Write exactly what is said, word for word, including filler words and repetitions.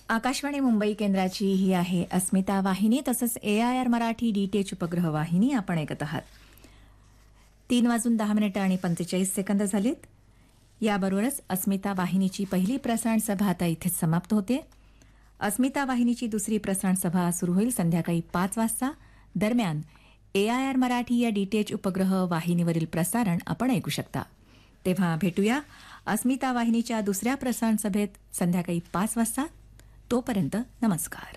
आकाशवाणी मुंबई केंद्राची ही आहे अस्मिता वाहिनी, तसंच ए आय आर मराठी डीटीएच उपग्रह वाहिनी आपण ऐकत आहात. तीन वाजून दहा मिनिटं आणि पंचेचाळीस सेकंद झालीत. याबरोबरच अस्मिता वाहिनीची पहिली प्रसारण सभा आता इथेच समाप्त होते. अस्मिता वाहिनीची दुसरी प्रसारण सभा सुरू होईल संध्याकाळी पाच वाजता. दरम्यान ए आय आर मराठी या डीटीएच उपग्रह वाहिनीवरील प्रसारण आपण ऐकू शकता. तेव्हा भेटूया अस्मिता वाहिनीच्या दुसऱ्या प्रसारण सभेत संध्याकाळी पाच वाजता. तोपर्यंत नमस्कार.